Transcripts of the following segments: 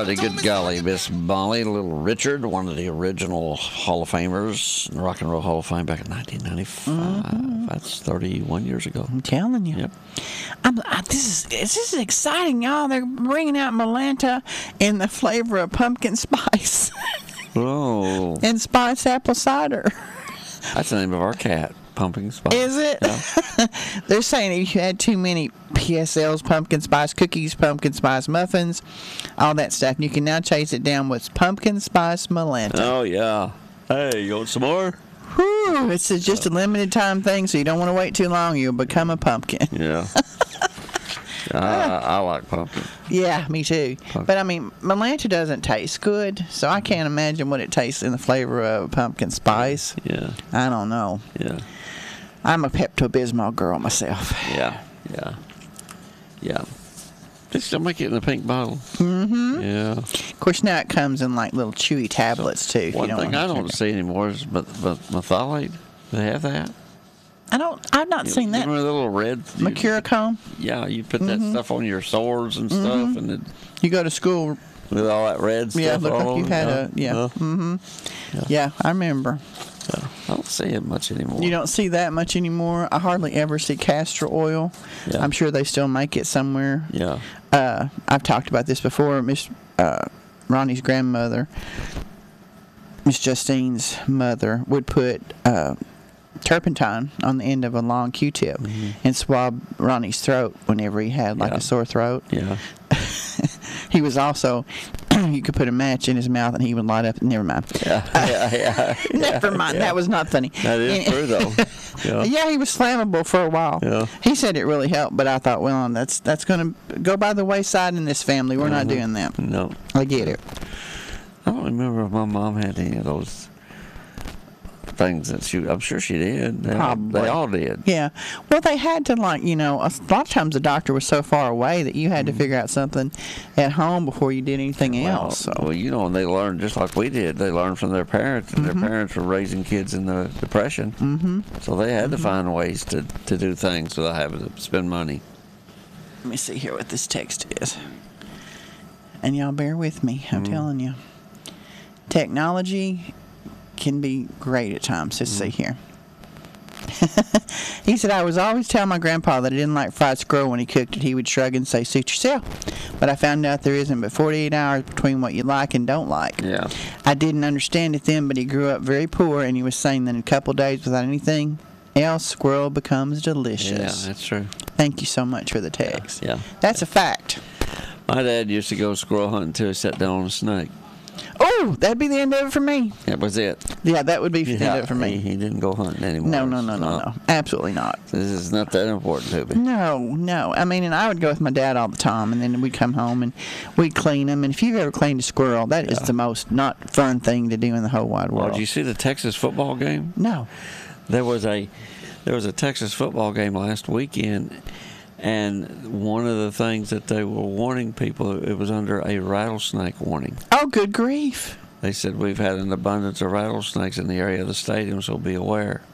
Friday. Good golly, Miss Molly, Little Richard, one of the original Hall of Famers in the Rock and Roll Hall of Fame back in 1995. That's 31 years ago. I'm telling you. Yep. This is exciting, y'all. They're bringing out Malanta in the flavor of pumpkin spice Oh, and spiced apple cider. that's the name of our cat, Pumpkin Spice. Is it? Yeah. They're saying if you had too many PSLs, pumpkin spice cookies, pumpkin spice muffins, all that stuff, you can now chase it down with pumpkin spice Malanta. Oh, yeah. Hey, you want some more? Whew, it's just a limited time thing, so you don't want to wait too long. You'll become a pumpkin. Yeah. I like pumpkin. Yeah, me too. But I mean, Malanta doesn't taste good, so I can't imagine what it tastes in the flavor of pumpkin spice. Yeah. I don't know. Yeah. I'm a Pepto-Bismol girl myself. Yeah. Yeah. Yeah. They still make it in a pink bottle. Mm-hmm. Yeah. Of course, now it comes in like little chewy tablets too. if you One thing want I to- don't see anymore is methylate. Do they have that? I've not seen that. Remember the little red? Mercurochrome. Yeah, you put that stuff on your swords and stuff, and it, You go to school. with all that red stuff. Yeah, look all like you over, had a Yeah, I remember. I don't see it much anymore. You don't see that much anymore. I hardly ever see castor oil. Yeah. I'm sure they still make it somewhere. Yeah. I've talked about this before. Miss Ronnie's grandmother, Miss Justine's mother, would put turpentine on the end of a long Q-tip and swab Ronnie's throat whenever he had like Yeah. a sore throat. Yeah. He was also, you could put a match in his mouth and he would light up. Never mind. Yeah. Never mind. That was not funny. That is true, though. Yeah. Yeah, he was flammable for a while. Yeah. He said it really helped, but I thought, well, that's going to go by the wayside in this family. We're not doing that. No. I get it. I don't remember if my mom had any of those things that I'm sure she did. Probably. They all did. Yeah. Well, they had to, like, a lot of times the doctor was so far away that you had to figure out something at home before you did anything else. So. Well, and they learned just like we did. They learned from their parents, and their parents were raising kids in the Depression. Mm-hmm. So they had to find ways to do things without having to spend money. Let me see here what this text is. And y'all bear with me. I'm telling you. Technology can be great at times. Let's see here. He said, I was always telling my grandpa that I didn't like fried squirrel when he cooked it. He would shrug and say, suit yourself. But I found out there isn't but 48 hours between what you like and don't like. Yeah. I didn't understand it then, but he grew up very poor, and he was saying that in a couple days without anything else, squirrel becomes delicious. Yeah, that's true. Thank you so much for the text. Yeah. That's a fact. My dad used to go squirrel hunting until he sat down on a snake. Oh, that'd be the end of it for me. That was it. Yeah, that would be the end of it for me. He didn't go hunting anymore. No. Absolutely not. This is not that important to me. No. I mean, and I would go with my dad all the time, and then we'd come home and we'd clean them. And if you've ever cleaned a squirrel, that is the most not fun thing to do in the whole wide Well, world. did you see the Texas football game? No. There was a Texas football game last weekend, and one of the things that they were warning people, it was under a rattlesnake warning. Oh, good grief. They said, we've had an abundance of rattlesnakes in the area of the stadium, so be aware.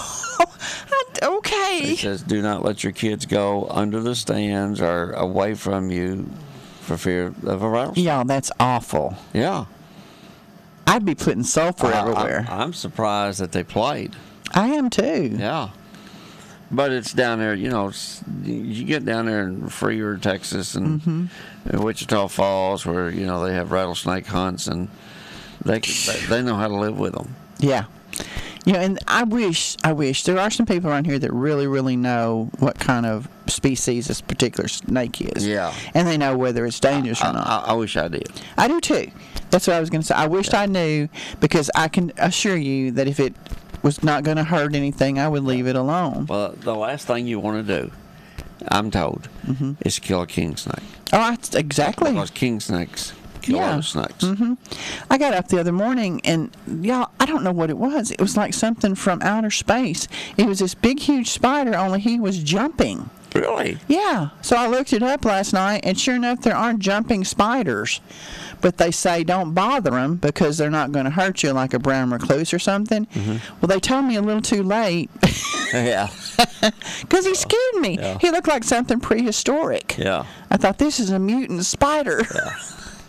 Okay. It says, do not let your kids go under the stands or away from you for fear of a rattlesnake. Y'all, that's awful. Yeah. I'd be putting sulfur everywhere. I'm surprised that they played. I am too. Yeah. But it's down there, you get down there in Freer, Texas, and Wichita Falls, where, they have rattlesnake hunts, and they know how to live with them. Yeah. And I wish there are some people around here that really, really know what kind of species this particular snake is. Yeah. And they know whether it's dangerous or not. I wish I did. I do too. That's what I was going to say. I wished I knew, because I can assure you that if it was not going to hurt anything, I would leave it alone. Well, the last thing you want to do, I'm told, is kill a king snake. Oh, that's exactly. Because king snakes kill other snakes. I got up the other morning, and y'all, I don't know what it was. It was like something from outer space. It was this big, huge spider, only he was jumping. Really? Yeah. So I looked it up last night, and sure enough, there aren't jumping spiders. But they say don't bother them because they're not going to hurt you like a brown recluse or something. Well, they told me a little too late. Yeah. Because he scared me. Yeah. He looked like something prehistoric. Yeah. I thought, this is a mutant spider. Yeah.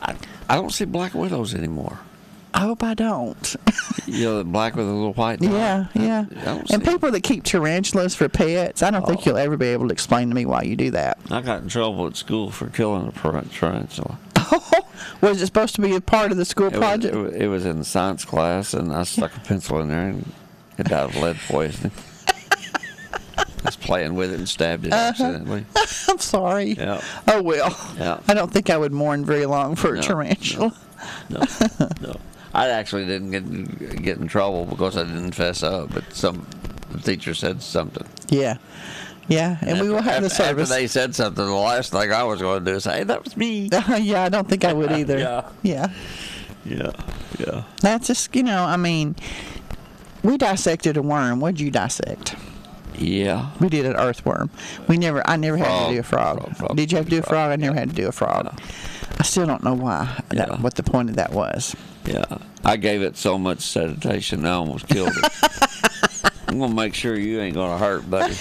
I don't see black widows anymore. I hope I don't. You know, the black with a little white dot. Yeah, yeah. I don't And see people that keep tarantulas for pets, I don't think you'll ever be able to explain to me why you do that. I got in trouble at school for killing a tarantula. Was it supposed to be a part of the school project? It was in science class, and I stuck a pencil in there, and it died of lead poisoning. I was playing with it and stabbed it accidentally. I'm sorry. Yeah. Oh, well. Yeah. I don't think I would mourn very long for a tarantula. No. I actually didn't get in trouble because I didn't fess up, but the teacher said something. Yeah. Yeah, and we will have the service. After they said something, the last thing I was going to do is say, hey, that was me. Yeah, I don't think I would either. Yeah. Yeah. Yeah. That's just, I mean, we dissected a worm. What'd you dissect? Yeah. We did an earthworm. I never had to do a frog. Frog. Did you have to do a frog? I never had to do a frog. Yeah. I still don't know why, what the point of that was. Yeah. I gave it so much sedation, I almost killed it. I'm going to make sure you ain't going to hurt, buddy.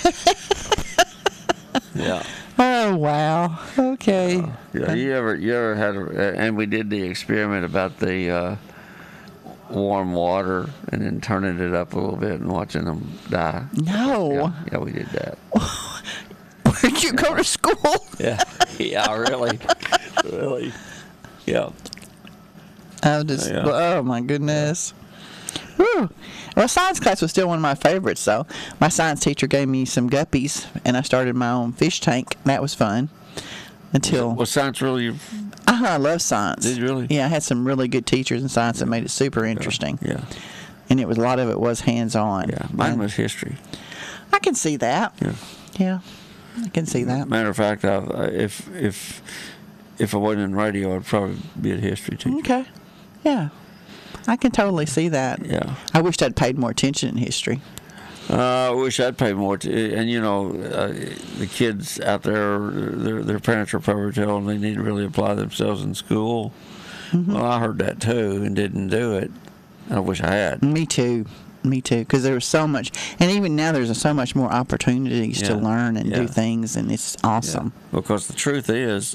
Yeah. Oh, wow. Okay. Yeah. You ever had, and we did the experiment about the warm water and then turning it up a little bit and watching them die. No. Yeah, we did that. Where'd you go to school? Yeah. Yeah, really. Really. Yeah. Oh, my goodness. Whew. Well, science class was still one of my favorites, though. My science teacher gave me some guppies, and I started my own fish tank. That was fun. Was science really? I love science. Did you really? Yeah, I had some really good teachers in science that made it super interesting. Yeah. And a lot of it was hands-on. Yeah. Mine was history. I can see that. Yeah. Yeah, I can see that. Matter of fact, if I wasn't in radio, I'd probably be a history teacher. Okay. Yeah. I can totally see that. Yeah. I wished I'd paid more attention in history. I wish I'd paid more. And the kids out there, their parents are probably telling them they need to really apply themselves in school. Mm-hmm. Well, I heard that too and didn't do it. I wish I had. Me too. Because there was so much, and even now there's so much more opportunities to learn and do things, and it's awesome. Yeah. Because the truth is,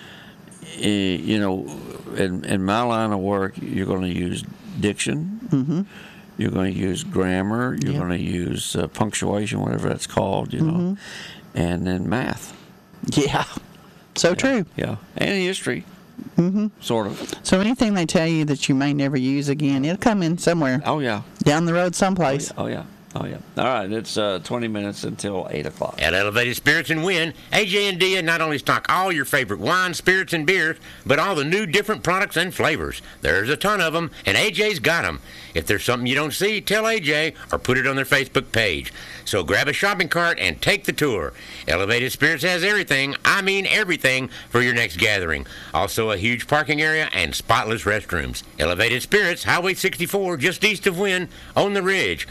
in my line of work, you're going to use diction. Mm-hmm. You're going to use grammar. You're going to use punctuation, whatever that's called, and then math. Yeah, so true. Yeah, and history. Mm-hmm. Sort of. So anything they tell you that you may never use again, it'll come in somewhere. Oh, yeah. Down the road someplace. Oh, yeah. All right, it's 20 minutes until 8 o'clock. At Elevated Spirits and Win, AJ and Dia not only stock all your favorite wines, spirits, and beers, but all the new different products and flavors. There's a ton of them, and AJ's got them. If there's something you don't see, tell AJ or put it on their Facebook page. So grab a shopping cart and take the tour. Elevated Spirits has everything, I mean everything, for your next gathering. Also a huge parking area and spotless restrooms. Elevated Spirits, Highway 64, just east of Wynn, on the Ridge.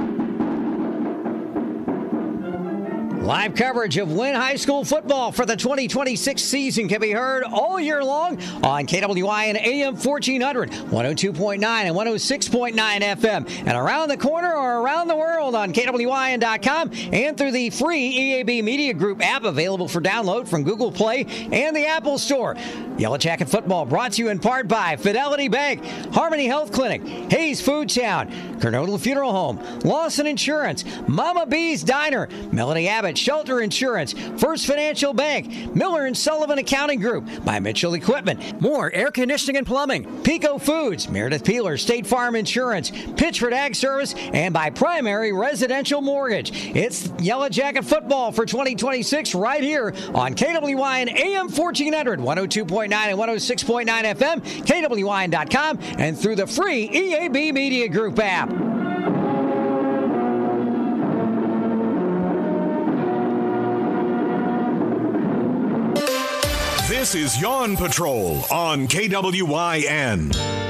Live coverage of Wynn High School football for the 2026 season can be heard all year long on KWIN AM 1400, 102.9 and 106.9 FM, and around the corner or around the world on KWIN.com and through the free EAB Media Group app available for download from Google Play and the Apple Store. Yellow Jacket Football brought to you in part by Fidelity Bank, Harmony Health Clinic, Hayes Food Town, Kernodle Funeral Home, Lawson Insurance, Mama B's Diner, Melody Abbott Shelter Insurance, First Financial Bank, Miller and Sullivan Accounting Group, by Mitchell Equipment, More Air Conditioning and Plumbing, Pico Foods, Meredith Peeler, State Farm Insurance, Pitchford Ag Service, and by Primary Residential Mortgage. It's Yellow Jacket Football for 2026 right here on KWIN AM 1400, 102.9 and 106.9 FM, KWIN.com, and through the free EAB Media Group app. This is Yawn Patrol on KWIN.